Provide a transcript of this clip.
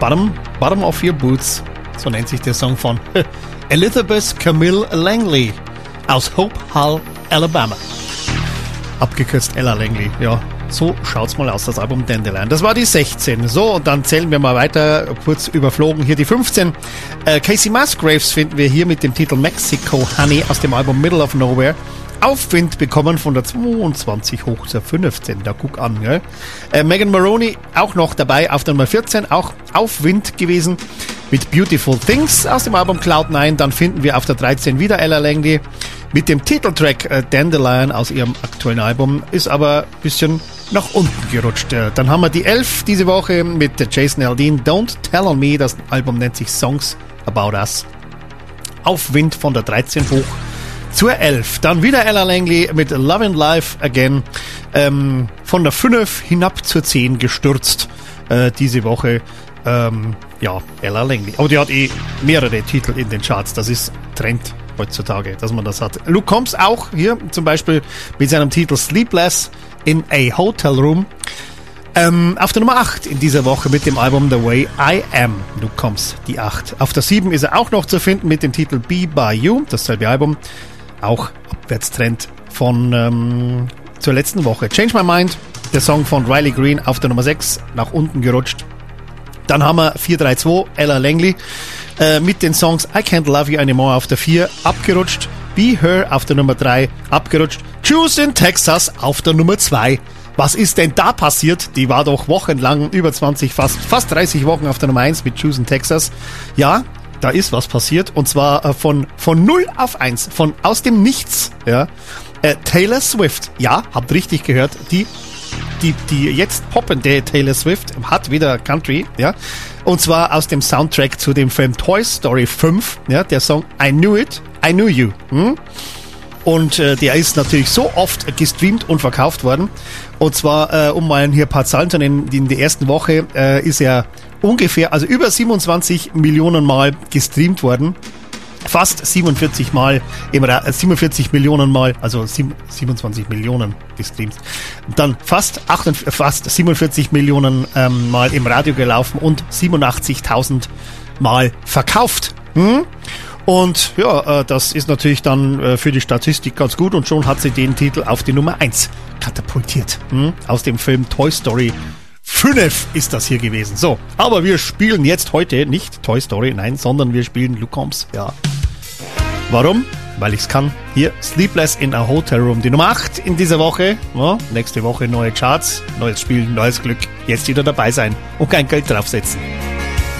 Bottom of Your Boots, so nennt sich der Song von Elizabeth Camille Langley aus Hope Hull, Alabama. Abgekürzt Ella Langley, ja. So schaut's mal aus, das Album Dandelion. Das war die 16. So, und dann zählen wir mal weiter, kurz überflogen hier die 15. Casey Musgraves finden wir hier mit dem Titel Mexico Honey aus dem Album Middle of Nowhere. Aufwind bekommen von der 22 hoch zur 15. Da guck an, gell? Megan Moroney auch noch dabei auf der Nummer 14, auch Aufwind gewesen mit Beautiful Things aus dem Album Cloud9. Dann finden wir auf der 13 wieder Ella Langley mit dem Titeltrack Dandelion aus ihrem aktuellen Album, ist aber ein bisschen nach unten gerutscht. Dann haben wir die 11 diese Woche mit Jason Aldean, Don't Tell on Me, das Album nennt sich Songs About Us. Aufwind von der 13 hoch zur 11. Dann wieder Ella Langley mit Love and Life Again, von der 5 hinab zur 10 gestürzt diese Woche. Ja, Ella Langley. Aber die hat mehrere Titel in den Charts, das ist Trend heutzutage, dass man das hat. Luke Combs auch hier zum Beispiel mit seinem Titel Sleepless in a Hotel Room. Auf der Nummer 8 in dieser Woche mit dem Album The Way I Am. Luke Combs, die 8. Auf der 7 ist er auch noch zu finden mit dem Titel Be By You, dasselbe Album. Auch Abwärtstrend von zur letzten Woche. Change My Mind, der Song von Riley Green auf der Nummer 6, nach unten gerutscht. Dann haben wir 432, Ella Langley, mit den Songs I Can't Love You Anymore auf der 4, abgerutscht. Be Her auf der Nummer 3, abgerutscht. Choose in Texas auf der Nummer 2. Was ist denn da passiert? Die war doch wochenlang, über 20, fast 30 Wochen auf der Nummer 1 mit Choose in Texas. Ja, da ist was passiert. Und zwar von 0 auf 1, von aus dem Nichts. Ja. Taylor Swift, ja, habt richtig gehört, die jetzt poppende Taylor Swift hat wieder Country, ja, und zwar aus dem Soundtrack zu dem Film Toy Story 5, ja, der Song I Knew It, I Knew You, und der ist natürlich so oft gestreamt und verkauft worden, und zwar, um mal hier ein paar Zahlen zu nennen, in der ersten Woche ist er ungefähr, also über 27 Millionen Mal gestreamt worden. Fast 47 Millionen Mal, also 27 Millionen gestreamt. Dann fast 47 Millionen Mal im Radio gelaufen und 87.000 Mal verkauft. Und ja, das ist natürlich dann für die Statistik ganz gut, und schon hat sie den Titel auf die Nummer 1 katapultiert. Aus dem Film Toy Story 5 ist das hier gewesen. So, aber wir spielen jetzt heute nicht Toy Story, nein, sondern wir spielen Luke Combs, ja. Warum? Weil ich's kann. Hier, Sleepless in a Hotel Room, die Nummer 8 in dieser Woche. Ja, nächste Woche neue Charts, neues Spiel, neues Glück. Jetzt wieder dabei sein und kein Geld draufsetzen.